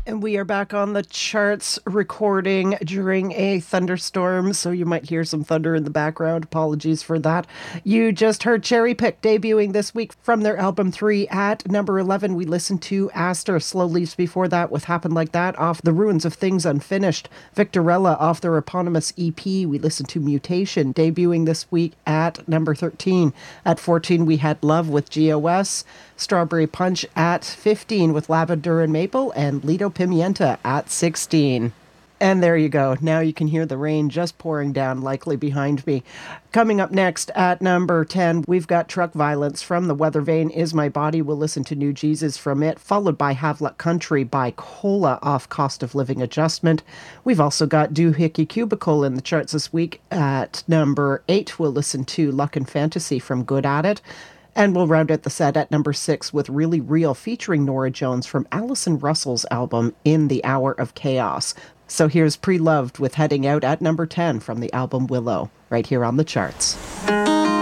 And we are back on the charts recording during a thunderstorm, so you might hear some thunder in the background. Apologies for that. You just heard Cherry Pick debuting this week from their album 3 at number 11. We listened to Aster, Slow Leaves before that with Happen Like That off The Ruins of Things Unfinished. Victorella off their eponymous EP. We listened to Mutation debuting this week at number 13. At 14, we had Love with GOS. Strawberry Punch at 15 with Lavender and Maple, and Lido Pimienta at 16. And there you go. Now you can hear the rain just pouring down, likely behind me. Coming up next at number 10, we've got Truck Violence from The Weather Vane, Is My Body. We'll listen to New Jesus from it, followed by Havelock Country by Cola off Cost of Living Adjustment. We've also got Doohickey Cubicle in the charts this week. At number 8, we'll listen to Luck and Fantasy from Good At It. And we'll round out the set at number 6 with Really Real featuring Norah Jones from Alison Russell's album In the Hour of Chaos. So here's Pre-Loved with Heading Out at number 10 from the album Willow, right here on the charts.